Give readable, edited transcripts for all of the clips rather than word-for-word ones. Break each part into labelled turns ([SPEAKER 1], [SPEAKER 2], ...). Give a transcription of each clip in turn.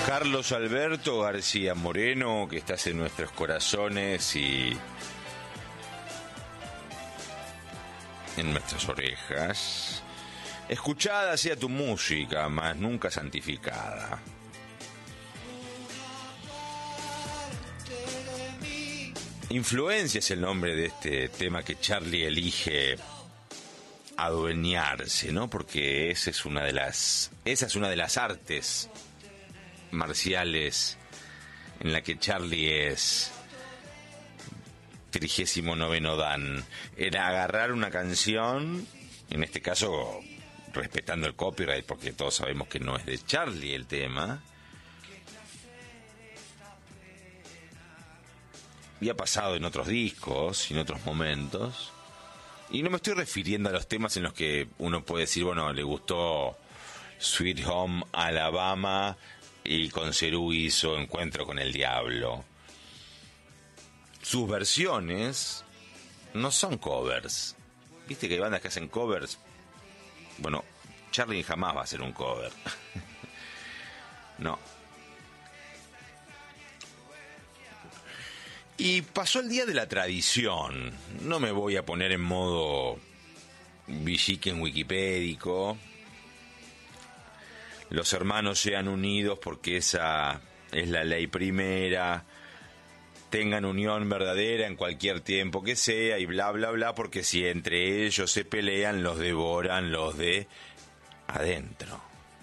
[SPEAKER 1] Carlos Alberto García Moreno, que estás en nuestros corazones y en nuestras orejas. Escuchada sea tu música, mas nunca santificada. Influencia es el nombre de este tema que Charlie elige adueñarse, ¿no? Porque esa es una de las artes marciales en la que Charlie es 39º Dan. Era agarrar una canción, en este caso respetando el copyright, porque todos sabemos que no es de Charlie el tema, y ha pasado en otros discos y en otros momentos, y no me estoy refiriendo a los temas en los que uno puede decir, bueno, le gustó Sweet Home Alabama y con Cerú hizo Encuentro con el Diablo. Sus versiones no son covers. ¿Viste que hay bandas que hacen covers? Bueno, Charlie jamás va a hacer un cover. No. Y pasó el día de la tradición. No me voy a poner en modo villiquen wikipédico. Los hermanos sean unidos porque esa es la ley primera. Tengan unión verdadera en cualquier tiempo que sea y bla, bla, bla, porque si entre ellos se pelean, los devoran los de adentro.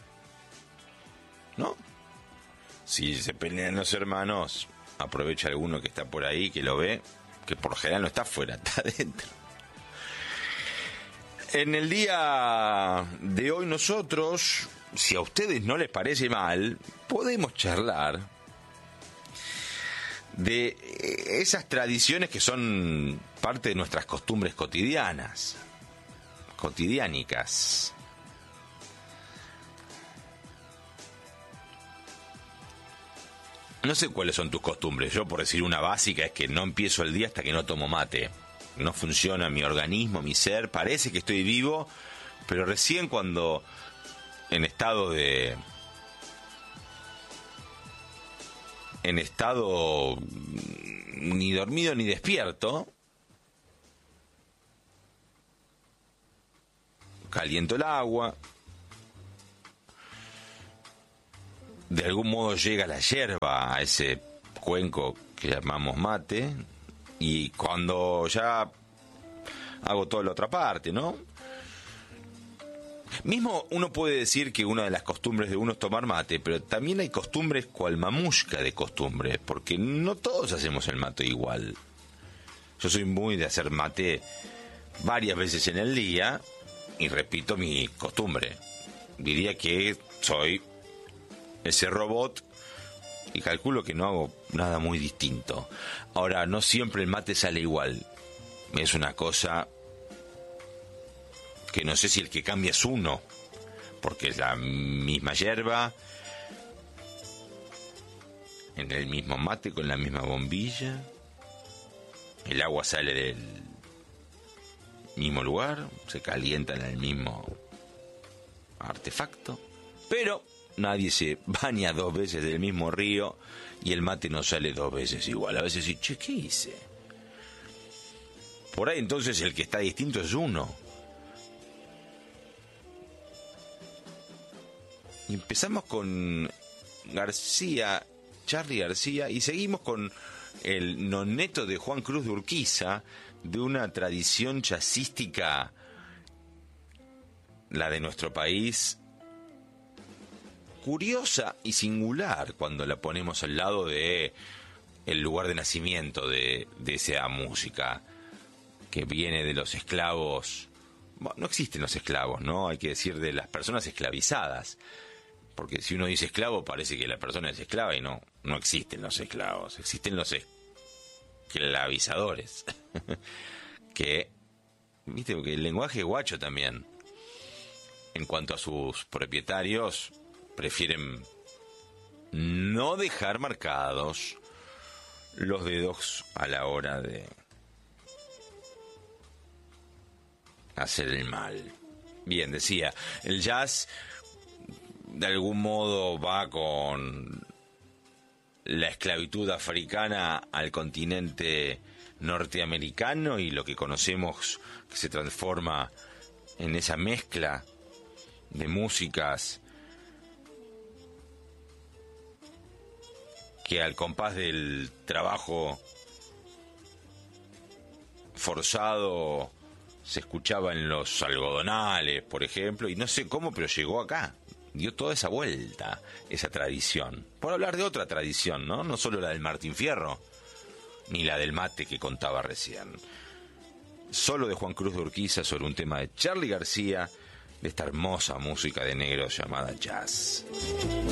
[SPEAKER 1] ¿No? Si se pelean los hermanos, aprovecha alguno que está por ahí, que lo ve, que por lo general no está afuera, está adentro. En el día de hoy nosotros, si a ustedes no les parece mal, podemos charlar de esas tradiciones que son parte de nuestras costumbres cotidianas, cotidiánicas. No sé cuáles son tus costumbres. Yo, por decir una básica, es que no empiezo el día hasta que no tomo mate. No funciona mi organismo, mi ser. Parece que estoy vivo, pero recién cuando en estado ni dormido ni despierto, caliento el agua, de algún modo llega la yerba a ese cuenco que llamamos mate, y cuando ya hago toda la otra parte, ¿no? Mismo uno puede decir que una de las costumbres de uno es tomar mate, pero también hay costumbres cual mamushka de costumbres, porque no todos hacemos el mate igual. Yo soy muy de hacer mate varias veces en el día y repito mi costumbre. Diría que soy ese robot y calculo que no hago nada muy distinto. Ahora, no siempre el mate sale igual. Es una cosa que no sé si el que cambia es uno, porque es la misma yerba, en el mismo mate, con la misma bombilla, el agua sale del mismo lugar, se calienta en el mismo artefacto, pero nadie se baña 2 veces del mismo río y el mate no sale 2 veces igual. A veces sí, che, ¿qué hice? Por ahí entonces el que está distinto es uno. Y empezamos con Charly García, y seguimos con el noneto de Juan Cruz de Urquiza, de una tradición jazzística, la de nuestro país, curiosa y singular cuando la ponemos al lado de el lugar de nacimiento de esa música que viene de los esclavos. Bueno, no existen los esclavos, ¿no? Hay que decir de las personas esclavizadas. Porque si uno dice esclavo parece que la persona es esclava y no existen los esclavos, existen los esclavizadores. Que, viste, porque el lenguaje guacho también, en cuanto a sus propietarios, prefieren no dejar marcados los dedos a la hora de hacer el mal. Bien, decía, el jazz de algún modo va con la esclavitud africana al continente norteamericano y lo que conocemos que se transforma en esa mezcla de músicas que al compás del trabajo forzado se escuchaba en los algodonales, por ejemplo, y no sé cómo, pero llegó acá, dio toda esa vuelta, esa tradición. Por hablar de otra tradición, ¿no? No solo la del Martín Fierro, ni la del mate que contaba recién. Solo de Juan Cruz de Urquiza sobre un tema de Charly García, de esta hermosa música de negros llamada jazz.